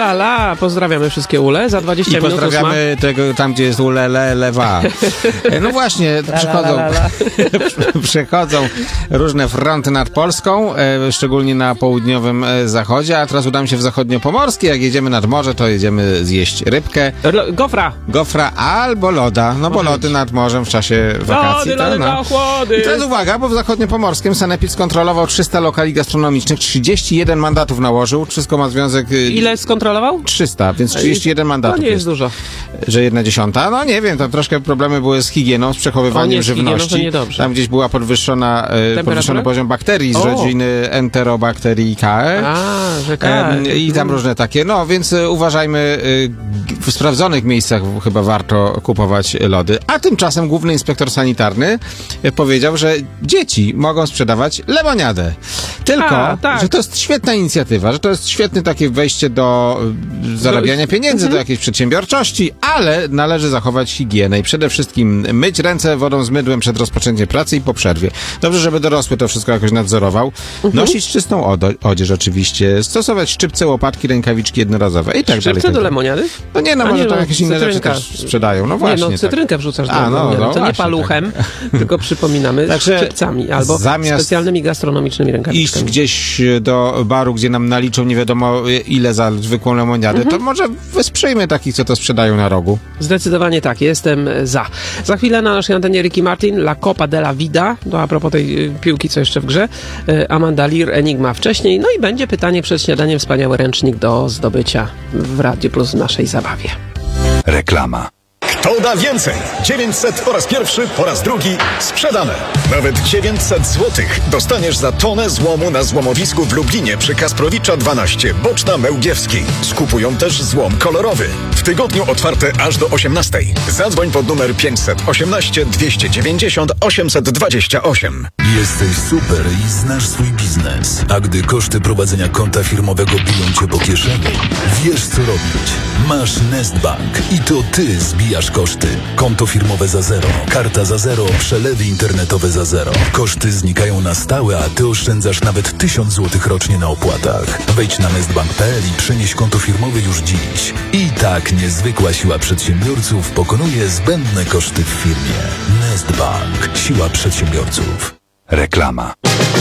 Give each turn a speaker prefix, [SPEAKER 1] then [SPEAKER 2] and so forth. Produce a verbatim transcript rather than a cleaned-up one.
[SPEAKER 1] Ulala, pozdrawiamy wszystkie ule za dwadzieścia
[SPEAKER 2] I
[SPEAKER 1] minut.
[SPEAKER 2] pozdrawiamy
[SPEAKER 1] ósma.
[SPEAKER 2] tego tam, gdzie jest ulele, lewa. No właśnie,
[SPEAKER 1] La,
[SPEAKER 2] przychodzą,
[SPEAKER 1] la, la, la.
[SPEAKER 2] przychodzą różne fronty nad Polską, e, szczególnie na południowym e, zachodzie, a teraz udamy się w zachodniopomorskie. Jak jedziemy nad morze, to jedziemy zjeść rybkę,
[SPEAKER 1] Lo- Gofra.
[SPEAKER 2] gofra albo loda, no bo
[SPEAKER 1] Może
[SPEAKER 2] lody
[SPEAKER 1] być.
[SPEAKER 2] nad morzem w czasie wakacji.
[SPEAKER 1] Lody, lody,
[SPEAKER 2] no.
[SPEAKER 1] ochłody.
[SPEAKER 2] I teraz uwaga, bo w zachodniopomorskim sanepid skontrolował trzysta lokali gastronomicznych, trzydzieści jeden mandatów nałożył, wszystko ma związek... y,
[SPEAKER 1] Ile skontrolował?
[SPEAKER 2] trzysta, więc trzydzieści jeden mandatów
[SPEAKER 1] To nie jest
[SPEAKER 2] jest,
[SPEAKER 1] dużo.
[SPEAKER 2] że jedna dziesiąta. No nie wiem, tam troszkę problemy były z higieną, z
[SPEAKER 1] O
[SPEAKER 2] przechowywaniem
[SPEAKER 1] nie, z higieną to
[SPEAKER 2] żywności.
[SPEAKER 1] niedobrze.
[SPEAKER 2] Tam gdzieś była podwyższona, e, podwyższony poziom bakterii z
[SPEAKER 1] O.
[SPEAKER 2] rodziny Enterobacteriaceae.
[SPEAKER 1] A, że tak.
[SPEAKER 2] Em, I tam różne takie. No, więc e, uważajmy, e, w sprawdzonych miejscach chyba warto kupować lody. A tymczasem główny inspektor sanitarny e, powiedział, że dzieci mogą sprzedawać lemoniadę. Tylko,
[SPEAKER 1] A, tak.
[SPEAKER 2] że to jest świetna inicjatywa, że to jest świetne takie wejście do e, zarabiania pieniędzy, do jakiejś przedsiębiorczości, ale należy zachować higienę i przede wszystkim myć ręce wodą z mydłem przed rozpoczęciem pracy i po przerwie. Dobrze, żeby dorosły to wszystko jakoś nadzorował. Nosić czystą odo- odzież oczywiście, stosować szczypce, łopatki, rękawiczki jednorazowe i tak dalej.
[SPEAKER 1] Szczypce
[SPEAKER 2] tak
[SPEAKER 1] do
[SPEAKER 2] dalej.
[SPEAKER 1] lemoniady?
[SPEAKER 2] No nie, no
[SPEAKER 1] A
[SPEAKER 2] może
[SPEAKER 1] nie,
[SPEAKER 2] tam
[SPEAKER 1] no,
[SPEAKER 2] jakieś inne rzeczy
[SPEAKER 1] cytrynka.
[SPEAKER 2] też sprzedają. No właśnie.
[SPEAKER 1] Nie, no
[SPEAKER 2] tak.
[SPEAKER 1] cytrynkę wrzucasz do
[SPEAKER 2] A, no,
[SPEAKER 1] lemoniady.
[SPEAKER 2] no
[SPEAKER 1] To nie
[SPEAKER 2] właśnie,
[SPEAKER 1] paluchem, tylko przypominamy
[SPEAKER 2] Także
[SPEAKER 1] szczypcami albo
[SPEAKER 2] zamiast
[SPEAKER 1] specjalnymi gastronomicznymi
[SPEAKER 2] iść
[SPEAKER 1] rękawiczkami.
[SPEAKER 2] gdzieś do baru, gdzie nam naliczą nie wiadomo ile za zwykłą lemoniadę, to może wesprzyjmy takich, co to sprzedają na rogu.
[SPEAKER 1] Zdecydowanie tak, jestem za. Za chwilę na naszej antenie Ricky Martin, La Copa de la Vida, to a propos tej y, piłki, co jeszcze w grze, y, Amanda Lear, Enigma wcześniej, no i będzie pytanie przed śniadaniem, wspaniały ręcznik do zdobycia w Radiu Plus w naszej zabawie.
[SPEAKER 3] Reklama.
[SPEAKER 4] Kto da więcej? dziewięćset po raz pierwszy, po raz drugi sprzedane. Nawet dziewięćset złotych dostaniesz za tonę złomu na złomowisku w Lublinie przy Kasprowicza dwanaście, Boczna Mełgiewskiej. Skupują też złom kolorowy. W tygodniu otwarte aż do osiemnastej. Zadzwoń pod numer pięćset osiemnaście dwieście dziewięćdziesiąt osiemset dwadzieścia osiem.
[SPEAKER 3] Jesteś super i znasz swój biznes. A gdy koszty prowadzenia konta firmowego biją cię po kieszeni, wiesz co robić. Masz Nestbank i to ty zbijasz koszty. Konto firmowe za zero, karta za zero, przelewy internetowe za zero. Koszty znikają na stałe, a ty oszczędzasz nawet tysiąc złotych rocznie na opłatach. Wejdź na nestbank kropka p l i przenieś konto firmowe już dziś. I tak niezwykła siła przedsiębiorców pokonuje zbędne koszty w firmie. Nestbank. Siła przedsiębiorców. Reklama.